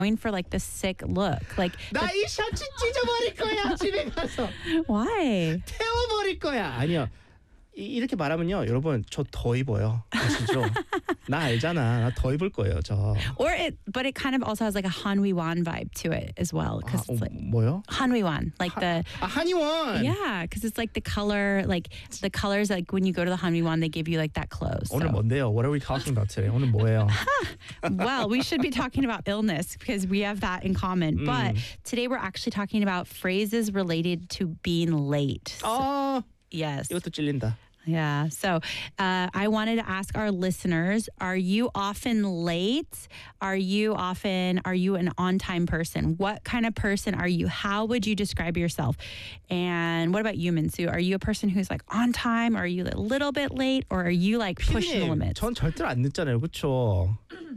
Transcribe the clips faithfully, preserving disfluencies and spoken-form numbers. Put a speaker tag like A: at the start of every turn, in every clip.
A: going for like the sick look. Like
B: 나 이 셔츠 찢어버릴 거야 집에 가서
A: why?
B: 태워버릴 거야. 아니요. 이, 이렇게 말하면요, 여러분 저 더 입어요. 아시죠? 나 알잖아. 나 더 입을 거예요, 저.
A: Or it, but it kind of also has like a Hanwiwan vibe to it as well, because
B: 아,
A: it's
B: 어,
A: like
B: 뭐요?
A: Hanwiwan, like the
B: 아, 한의원.
A: yeah, because it's like the color, like the colors, like when you go to the Hanwiwan, they give you like that clothes.
B: 오늘
A: So.
B: 뭔데요? What are we talking about today? 오늘 뭐예요?
A: Well, we should be talking about illness because we have that in common. But today we're actually talking about phrases related to being late. So-
B: 아,
A: yes.
B: 이것도 찔린다.
A: Yeah. So uh, I wanted to ask our listeners, are you often late? Are you often, are you an on-time person? What kind of person are you? How would you describe yourself? And what about you, Minsu? Are you a person who's like on time? Are you a little bit late? Or are you like pushing the
B: 피디님,
A: limits?
B: 전 절대로 안 늦잖아요. 그렇죠?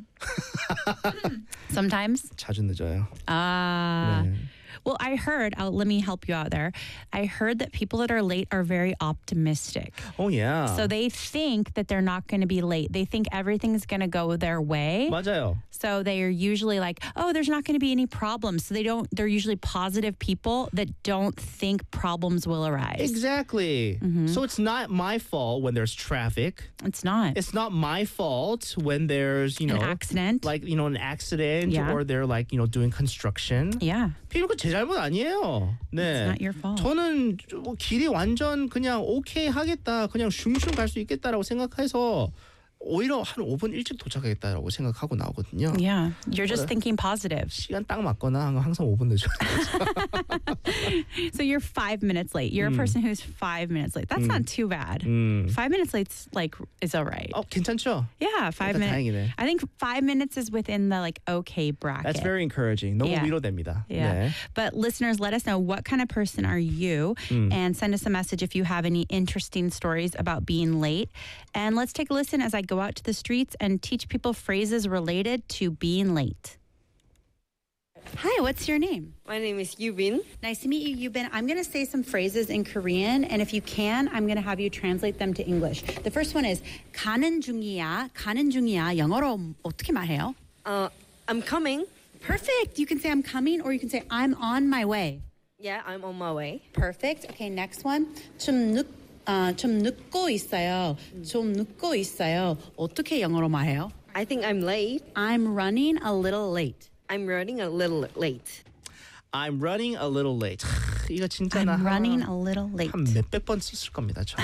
A: Sometimes?
B: 자주 늦어요.
A: Ah.
B: 네.
A: Well, I heard, uh, let me help you out there. I heard that people that are late are very optimistic.
B: Oh yeah.
A: So they think that they're not going to be late. They think everything's going to go their way.
B: 맞아요.
A: So they are usually like, oh, there's not going to be any problems. So they don't, they're usually positive people that don't think problems will arise.
B: Exactly. So it's not my fault when there's traffic.
A: It's not.
B: It's not my fault when there's, you know,
A: An accident.
B: like, you know, an accident
A: Yeah.
B: or they're like, you know, doing construction.
A: yeah.
B: 피디님 그 제 잘못 아니에요. 네.
A: It's not your fault.
B: 저는 뭐 길이 완전 그냥 오케이 하겠다. 그냥 슝슝 갈 수 있겠다라고 생각해서 오히려 한 오 분 일찍 도착하겠다라고 생각하고 나오거든요.
A: Yeah. You're just
B: 그래.
A: thinking positive.
B: 시간 딱 맞거나 항상 오 분 늦어요.
A: So you're five minutes late. You're a person who's five minutes late. That's not too bad.
B: 음.
A: Five minutes late's like is all right.
B: 어, 괜찮죠?
A: Yeah, five
B: 일단
A: minutes.
B: 다행이네.
A: I think five minutes is within the like okay bracket.
B: That's very encouraging. 너무
A: Yeah.
B: 위로됩니다.
A: Yeah.
B: 네.
A: But listeners, let us know what kind of person are you and send us a message if you have any interesting stories about being late. And let's take a listen as I go out to the streets and teach people phrases related to being late. Hi, what's your name?
C: My name is Yubin.
A: Nice to meet you, Yubin. I'm going to say some phrases in Korean, and if you can, I'm going to have you translate them to English. The first one is 가는 중이야, 가는 중이야. 영어로 어떻게 말해요?
C: Uh, I'm coming.
A: Perfect. You can say I'm coming, or you can say I'm on my way.
C: Yeah, I'm on my way.
A: Perfect. Okay, next one. 좀 늦, 아, 좀 늦고 있어요. 좀 늦고 있어요. 어떻게 영어로 말해요?
C: I think I'm late.
A: I'm running a little late.
C: I'm running a little late.
B: I'm running a little late. 이거 진짜
A: I'm
B: 나
A: running
B: 한,
A: a little late.
B: 한 몇백 번 썼을 겁니다. 저.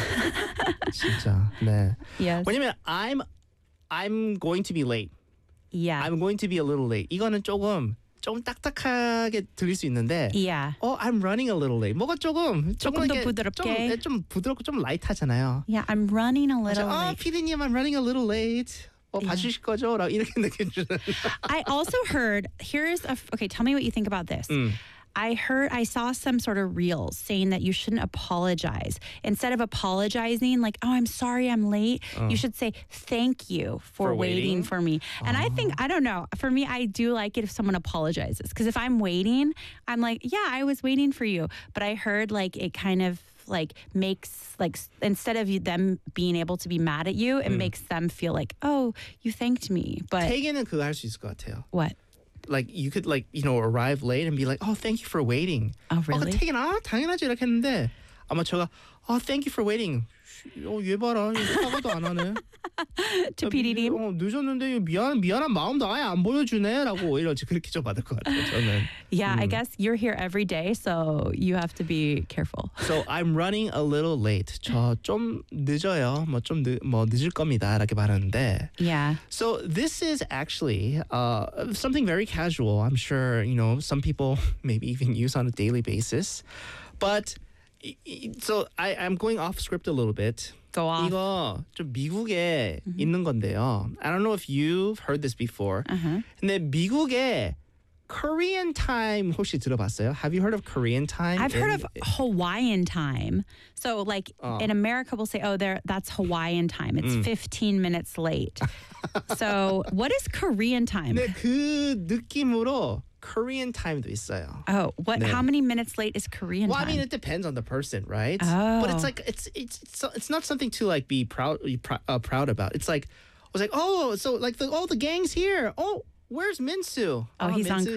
B: 진짜. 네.
A: Yes.
B: 왜냐면 I'm I'm going to be late.
A: Yeah.
B: I'm going to be a little late. 이거는 조금 좀 딱딱하게 들릴 수 있는데
A: Yeah.
B: 어, I'm running a little late. 뭐가 조금
A: 조금 더
B: 이렇게
A: 부드럽게.
B: 좀, 네, 좀 부드럽고 좀 라이트하잖아요.
A: Yeah, I'm running a little
B: 아,
A: late.
B: 피디님, I'm running a little late. 어, 봐주실 거죠? 라고 이렇게 느낌 주는.
A: I also heard, here's a, okay, tell me what you think about this. I heard, I saw some sort of reels saying that you shouldn't apologize. Instead of apologizing, like, oh, I'm sorry I'm late, you should say, thank you for,
B: For
A: waiting.
B: waiting?
A: for me. And I think, I don't know, for me, I do like it if someone apologizes. Because if I'm waiting, I'm like, yeah, I was waiting for you. But I heard like it kind of like makes like s- instead of you, them being able to be mad at you, it makes them feel like, oh, you thanked me. But
B: 태계는 그거 할 수 있을 것 같아요.
A: what?
B: Like you could like you know arrive late and be like, oh, thank you for waiting.
A: Oh, really?
B: 어, 태계는 아 당연하지 이렇게 했는데 아마 제가 oh, thank you for waiting. 어, 얘 봐라, 사과도 안 하네.
A: To
B: 야,
A: 피디님?
B: 어, 늦었는데 미안 미안한 마음도 아예 안 보여주네라고 오히려 그렇게 좀 받을 것 같아요. 저는.
A: Yeah, I guess you're here every day, so you have to be careful.
B: So I'm running a little late. 저 좀 늦어요. 뭐좀 뭐 늦을 겁니다. 이렇게 말하는데.
A: Yeah.
B: So this is actually uh, something very casual. I'm sure you know some people maybe even use on a daily basis, but i- i- so I, I'm going off script a little bit.
A: Go off.
B: 이거 좀 미국에 있는 건데요. I don't know if you've heard this before.
A: Uh-huh.
B: 근데 미국에 Korean time 혹시 들어봤어요? Have you heard of Korean time?
A: I've heard
B: in-
A: of Hawaiian time. So like in America we'll say, oh, there that's Hawaiian time. It's fifteen minutes late. So what is Korean time?
B: 근데 그 느낌으로 Korean time도 있어요.
A: Oh, what
B: 네.
A: how many minutes late is Korean
B: Well, I
A: time?
B: mean, it depends on the person, right? But
A: Oh.
B: it's like it's it's it's, it's not something to like be proud uh, proud about. It's like I was like, oh, so like the oh the gang's here. Oh, where's Minsu?
A: Oh, he's on
B: Minsu,